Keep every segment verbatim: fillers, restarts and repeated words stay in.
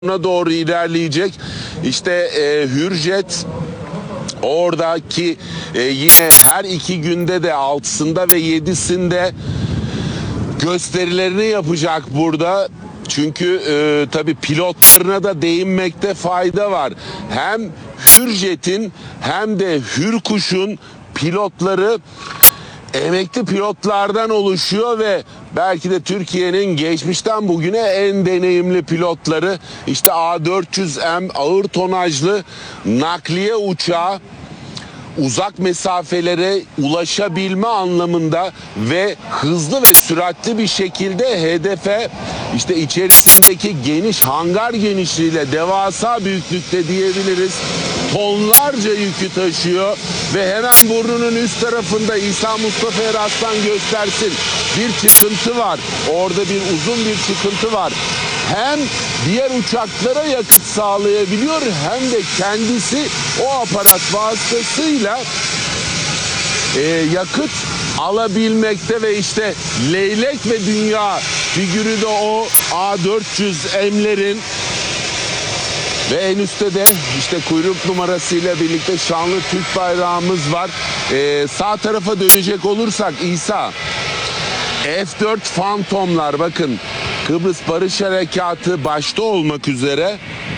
doğru ilerleyecek. İşte e, Hürjet oradaki e, yine her iki günde de altısında ve yedisinde gösterilerini yapacak burada. Çünkü e, tabii pilotlarına da değinmekte fayda var. Hem Hürjet'in hem de Hürkuş'un pilotları emekli pilotlardan oluşuyor ve belki de Türkiye'nin geçmişten bugüne en deneyimli pilotları. İşte A dört yüz M ağır tonajlı nakliye uçağı uzak mesafelere ulaşabilme anlamında ve hızlı ve süratli bir şekilde hedefe, işte içerisindeki geniş hangar genişliğiyle devasa büyüklükte diyebiliriz, tonlarca yükü taşıyor ve hemen burnunun üst tarafında İsa Mustafa Eraslan göstersin, bir çıkıntı var. Orada bir uzun bir çıkıntı var. Hem diğer uçaklara yakıt sağlayabiliyor hem de kendisi o aparat vasıtasıyla e, yakıt alabilmekte ve işte Leylek ve Dünya figürü de o A dört yüz M'lerin ve en üstte de işte kuyruk numarasıyla birlikte şanlı Türk bayrağımız var. E, sağ tarafa dönecek olursak İsa, F dört Phantom'lar, bakın Kıbrıs Barış Harekatı başta olmak üzere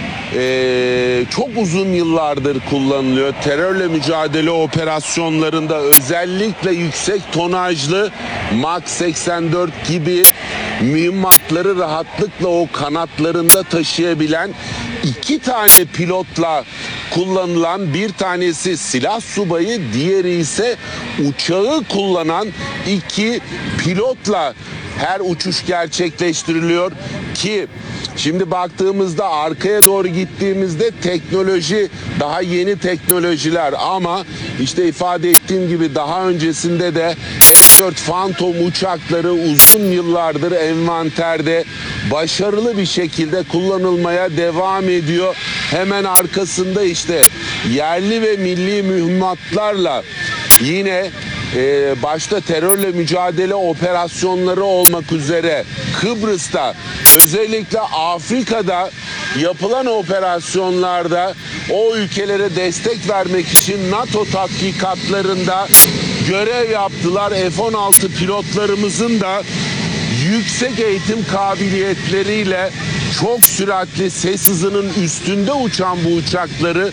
e, çok uzun yıllardır kullanılıyor. Terörle mücadele operasyonlarında özellikle yüksek tonajlı Mach seksen dört gibi mühimmatları rahatlıkla o kanatlarında taşıyabilen iki tane pilotla kullanılan, bir tanesi silah subayı, diğeri ise uçağı kullanan iki pilotla her uçuş gerçekleştiriliyor ki şimdi baktığımızda, arkaya doğru gittiğimizde teknoloji daha yeni teknolojiler, ama işte ifade ettiğim gibi daha öncesinde de F dört Phantom uçakları uzun yıllardır envanterde başarılı bir şekilde kullanılmaya devam ediyor. Hemen arkasında işte yerli ve milli mühimmatlarla yine Ee, başta terörle mücadele operasyonları olmak üzere Kıbrıs'ta, özellikle Afrika'da yapılan operasyonlarda o ülkelere destek vermek için NATO tatbikatlarında görev yaptılar. F on altı pilotlarımızın da yüksek eğitim kabiliyetleriyle çok süratli, ses hızının üstünde uçan bu uçakları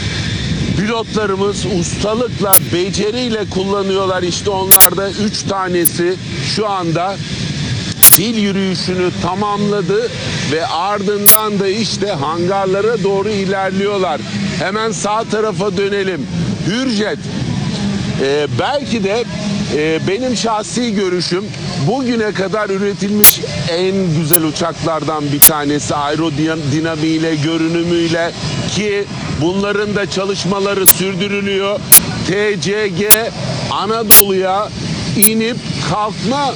pilotlarımız ustalıkla, beceriyle kullanıyorlar. İşte onlarda üç tanesi şu anda fil yürüyüşünü tamamladı ve ardından da işte hangarlara doğru ilerliyorlar. Hemen sağ tarafa dönelim. Hürjet e, belki de e, benim şahsi görüşüm bugüne kadar üretilmiş en güzel uçaklardan bir tanesi, aerodinamiğiyle, görünümüyle, ki bunların da çalışmaları sürdürülüyor. T C G Anadolu'ya inip kalkma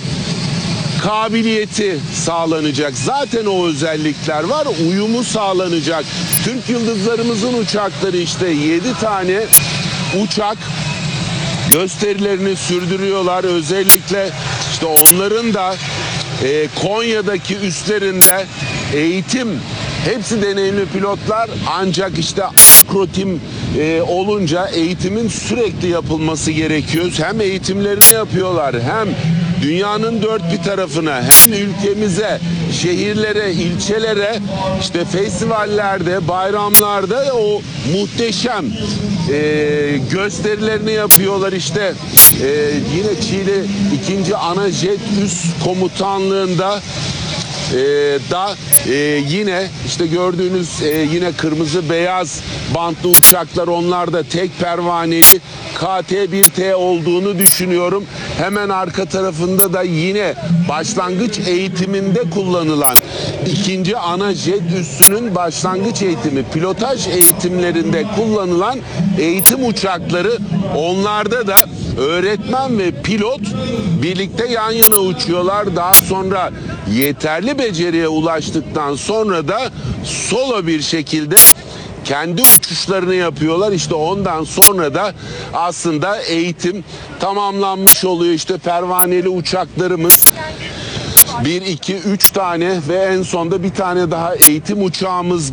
kabiliyeti sağlanacak. Zaten o özellikler var. Uyumu sağlanacak. Türk yıldızlarımızın uçakları işte yedi tane uçak gösterilerini sürdürüyorlar. Özellikle işte onların da e, Konya'daki üslerinde eğitim, hepsi deneyimli pilotlar, ancak işte akrotim e, olunca eğitimin sürekli yapılması gerekiyor. Hem eğitimlerini yapıyorlar, hem dünyanın dört bir tarafına, hem ülkemize, şehirlere, ilçelere, işte festivallerde, bayramlarda o muhteşem e, gösterilerini yapıyorlar. İşte e, yine Çiğli ikinci Ana Jet Üst Komutanlığı'nda Ee, da e, yine işte gördüğünüz e, yine kırmızı beyaz bantlı uçaklar, onlar da tek pervaneli K T bir T olduğunu düşünüyorum. Hemen arka tarafında da yine başlangıç eğitiminde kullanılan ikinci Ana Jet Üssü'nün başlangıç eğitimi, pilotaj eğitimlerinde kullanılan eğitim uçakları. Onlarda da öğretmen ve pilot birlikte yan yana uçuyorlar. Daha sonra yeterli beceriye ulaştıktan sonra da solo bir şekilde kendi uçuşlarını yapıyorlar. İşte ondan sonra da aslında eğitim tamamlanmış oluyor. İşte pervaneli uçaklarımız bir, iki, üç tane ve en sonda bir tane daha eğitim uçağımız